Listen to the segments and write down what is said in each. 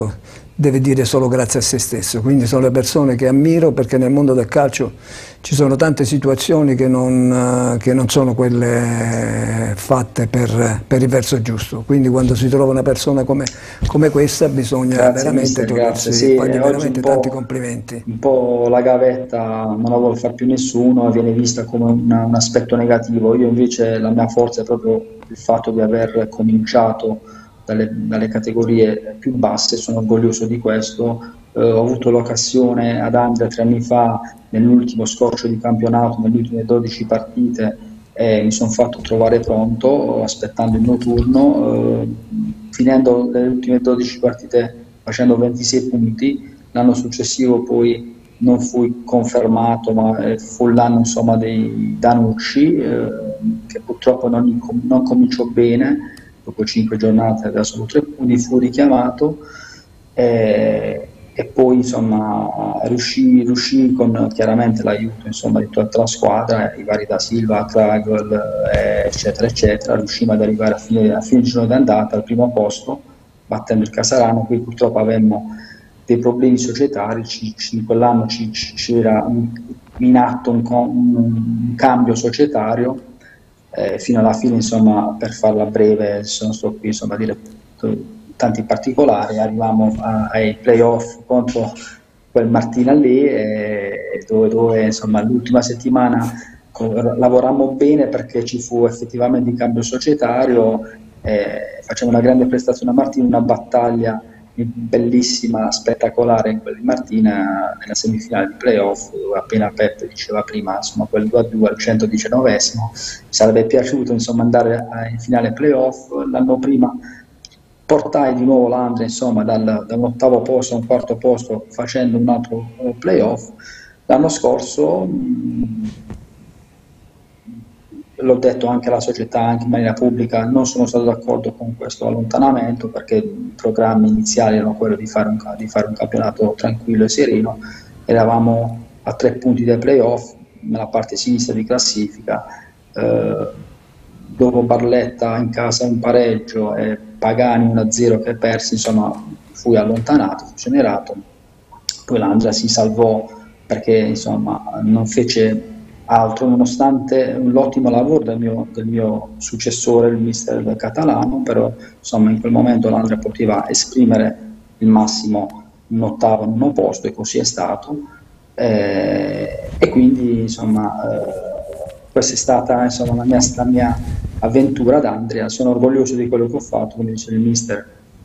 deve dire solo grazie a se stesso, quindi sono le persone che ammiro, perché nel mondo del calcio ci sono tante situazioni che non sono quelle fatte per il verso giusto, quindi quando si trova una persona come questa bisogna veramente Sì, fargli oggi veramente tanti complimenti. un po' la gavetta non la vuole fare più nessuno e viene vista come un aspetto negativo. Io invece la mia forza è proprio il fatto di aver cominciato dalle categorie più basse, sono orgoglioso di questo. Ho avuto l'occasione ad Andria 3 anni fa, nell'ultimo scorcio di campionato, nelle ultime 12 partite, e mi sono fatto trovare pronto, aspettando il mio turno, finendo le ultime 12 partite facendo 26 punti. L'anno successivo poi non fui confermato, ma fu l'anno insomma dei Danucci, che purtroppo non cominciò bene, dopo 5 giornate aveva solo 3 punti, fu richiamato e poi insomma riuscì con chiaramente l'aiuto insomma di tutta la squadra, i vari da Silva, Kragel, eccetera eccetera, riuscimmo ad arrivare a fine girone d'andata al primo posto, battendo il Casarano. Qui purtroppo avemmo dei problemi societari, in quell'anno c'era in atto un cambio societario, fino alla fine, insomma, per farla breve, non sto qui insomma, a dire tanti particolari, arriviamo ai playoff contro quel Martina lì, dove insomma, l'ultima settimana lavorammo bene perché ci fu effettivamente il cambio societario, facciamo una grande prestazione a Martina, una battaglia bellissima, spettacolare in quella di Martina nella semifinale di playoff, dove appena Peppe diceva prima, insomma, quel 2-2 al 119esimo. Mi sarebbe piaciuto insomma andare in finale playoff. L'anno prima portai di nuovo l'Andria insomma da un ottavo posto a un quarto posto facendo un altro playoff. L'anno scorso l'ho detto anche alla società, anche in maniera pubblica, non sono stato d'accordo con questo allontanamento, perché i programmi iniziali erano quelli di fare un campionato tranquillo e sereno. Eravamo a 3 punti dai playoff, nella parte sinistra di classifica, dopo Barletta in casa un pareggio e Pagani 1-0 che persi, insomma fui allontanato, fu esonerato. Poi l'Andria si salvò perché insomma non fece altro, nonostante l'ottimo lavoro del mio successore, il mister Catalano, però insomma in quel momento l'Andria poteva esprimere il massimo in ottavo, in uno posto, e così è stato. E quindi insomma questa è stata insomma la mia avventura ad Andria. Sono orgoglioso di quello che ho fatto, come dice il mister.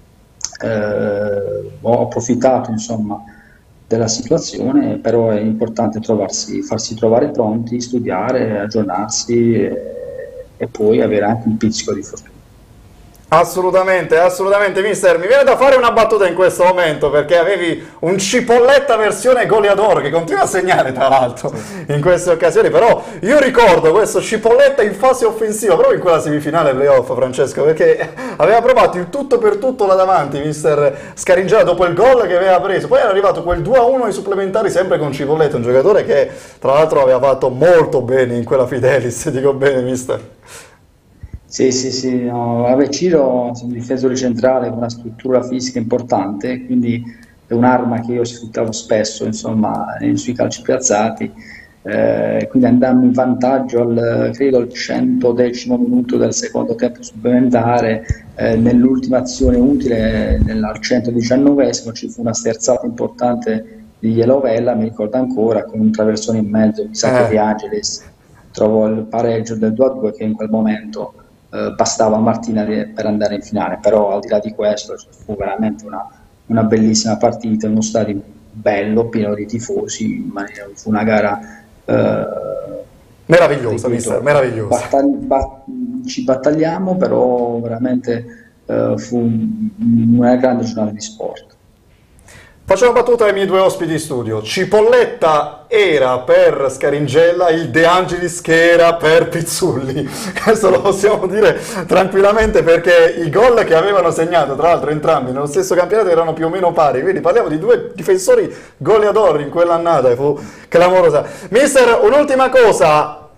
Ho approfittato insomma della situazione, però è importante farsi trovare pronti, studiare, aggiornarsi e poi avere anche un pizzico di fortuna. Assolutamente, assolutamente, mister. Mi viene da fare una battuta in questo momento, perché avevi un Cipolletta versione goleador che continua a segnare tra l'altro in queste occasioni, però io ricordo questo Cipolletta in fase offensiva proprio in quella semifinale playoff, Francesco, perché aveva provato il tutto per tutto là davanti mister Scaringella dopo il gol che aveva preso, poi era arrivato quel 2-1 ai supplementari sempre con Cipolletta, un giocatore che tra l'altro aveva fatto molto bene in quella Fidelis, dico bene mister. Sì, no, vabbè, Ciro è un difensore centrale con una struttura fisica importante, quindi è un'arma che io sfruttavo spesso, insomma, sui calci piazzati, quindi andammo in vantaggio credo al 110° minuto del secondo tempo supplementare, nell'ultima azione utile, al 119esimo, ci fu una sterzata importante di Ielovella, mi ricordo ancora, con un traversone in mezzo, mi sa che De Angelis trovò il pareggio del 2-2 che in quel momento bastava a Martina per andare in finale. Però al di là di questo fu veramente una bellissima partita, uno stadio bello, pieno di tifosi, fu una gara meravigliosa, mister, meravigliosa. Ci battagliamo, però veramente fu una grande giornata di sport. Faccio una battuta ai miei due ospiti di studio. Cipolletta era per Scaringella, il De Angelis che era per Pizzulli. Questo lo possiamo dire tranquillamente, perché i gol che avevano segnato, tra l'altro entrambi nello stesso campionato, erano più o meno pari. Quindi parliamo di due difensori goleador in quell'annata, e fu clamorosa. Mister, un'ultima cosa.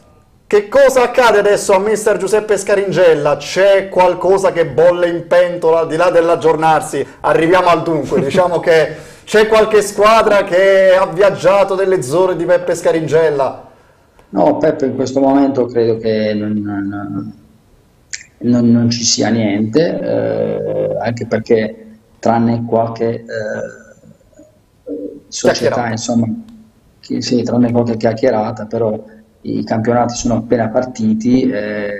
Che cosa accade adesso a mister Giuseppe Scaringella? C'è qualcosa che bolle in pentola al di là dell'aggiornarsi? Arriviamo al dunque, diciamo che c'è qualche squadra che ha viaggiato delle zone di Peppe Scaringella? No, Peppe in questo momento credo che non ci sia niente, anche perché tranne qualche società, insomma, sì, tranne qualche chiacchierata, però i campionati sono appena partiti.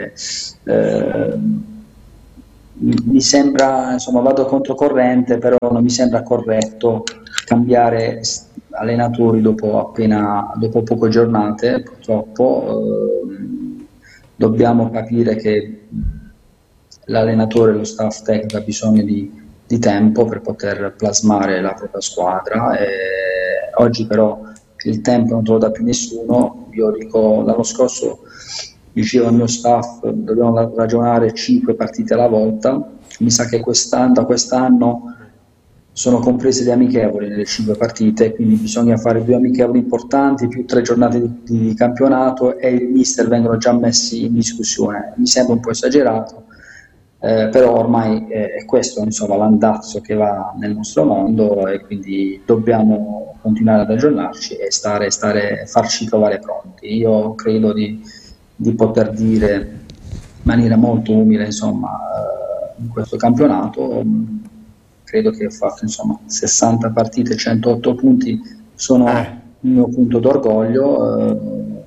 Mi sembra, insomma, vado controcorrente, però non mi sembra corretto cambiare allenatori dopo poche giornate. Purtroppo dobbiamo capire che l'allenatore, lo staff tecnico ha bisogno di tempo per poter plasmare la propria squadra. Oggi però il tempo non te lo dà più nessuno. Io dico, l'anno scorso dicevo al mio staff dobbiamo ragionare 5 partite alla volta. Mi sa che da quest'anno sono comprese le amichevoli nelle 5 partite, quindi bisogna fare 2 amichevoli importanti più 3 giornate di campionato e i mister vengono già messi in discussione. Mi sembra un po' esagerato, però ormai è questo, insomma, l'andazzo che va nel nostro mondo, e quindi dobbiamo continuare ad aggiornarci e farci trovare pronti. Io credo di poter dire in maniera molto umile, insomma, in questo campionato credo che ho fatto, insomma, 60 partite, 108 punti, sono il mio punto d'orgoglio.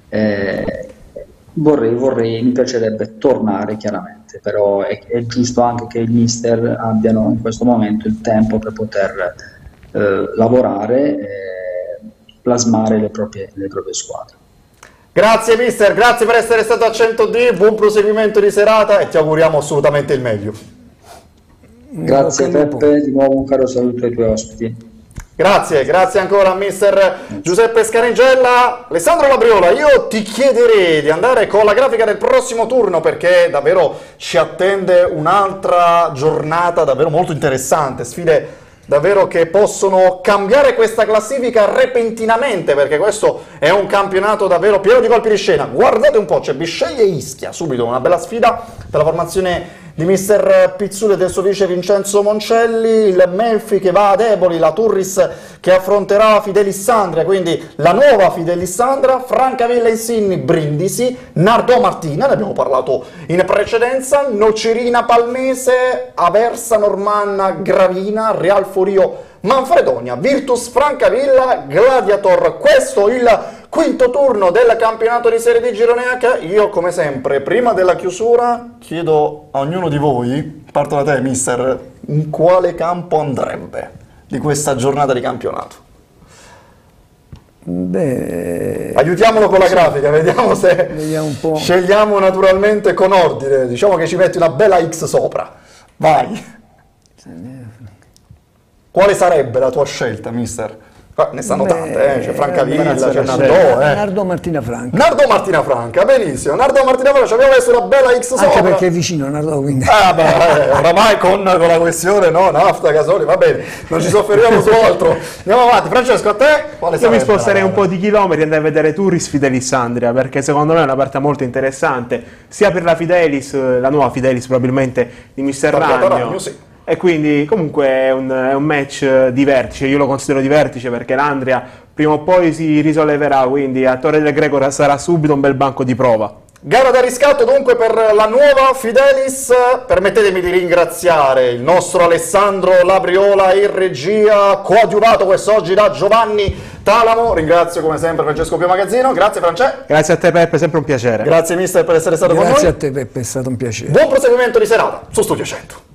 Mi piacerebbe tornare, chiaramente, però è giusto anche che i mister abbiano in questo momento il tempo per poter lavorare e plasmare le proprie squadre. Grazie mister, grazie per essere stato a 100D, buon proseguimento di serata e ti auguriamo assolutamente il meglio. Grazie Peppe, di nuovo un caro saluto ai tuoi ospiti. Grazie ancora a mister Giuseppe Scaringella. Alessandro Labriola, io ti chiederei di andare con la grafica del prossimo turno, perché davvero ci attende un'altra giornata davvero molto interessante, sfide davvero che possono cambiare questa classifica repentinamente, perché questo è un campionato davvero pieno di colpi di scena. Guardate un po', c'è Bisceglie e Ischia, subito una bella sfida per la formazione di mister Pizzulli e del suo vice Vincenzo Moncelli, il Melfi che va ad Eboli, la Turris che affronterà Fidelissandria, quindi la nuova Fidelissandria, Francavilla Insigni, Brindisi, Nardò Martina, ne abbiamo parlato in precedenza, Nocerina Palmese, Aversa Normanna Gravina, Real Forio Manfredonia, Virtus Francavilla, Gladiator. Questo il quinto turno del campionato di Serie D Girone H. Io come sempre prima della chiusura chiedo a ognuno di voi, parto da te mister, in quale campo andrebbe di questa giornata di campionato? Beh, aiutiamolo con la grafica, vediamo se vediamo un po'. Scegliamo naturalmente con ordine, diciamo che ci metti una bella X sopra, vai. Quale sarebbe la tua scelta, mister? Ne stanno tante, c'è Francavilla, c'è Nardò. Nardò Martina Franca. Nardò Martina Franca, benissimo. Nardò Martina Franca, ci abbiamo messo una bella X sopra. Anche perché è vicino a Nardò, quindi. Oramai con la questione, no, nafta, gasoli, va bene, non ci soffermiamo su altro. Andiamo avanti. Francesco, a te? Quale Io mi sposterei un po' di chilometri e andare a vedere Turris Fidelissandria, perché secondo me è una partita molto interessante, sia per la Fidelis, la nuova Fidelis probabilmente di mister Ragno. Sì. E quindi comunque è un match di vertice, io lo considero di vertice perché l'Andria prima o poi si risolleverà, quindi a Torre del Greco sarà subito un bel banco di prova. Gara da riscatto dunque per la nuova Fidelis. Permettetemi di ringraziare il nostro Alessandro Labriola in regia, coadiuvato quest'oggi da Giovanni Talamo. Ringrazio come sempre Francesco Pio Magazzino. Grazie Francesco. Grazie a te Peppe, sempre un piacere. Grazie mister per essere stato con noi. Grazie a te Peppe, è stato un piacere. Buon proseguimento di serata su Studio 100.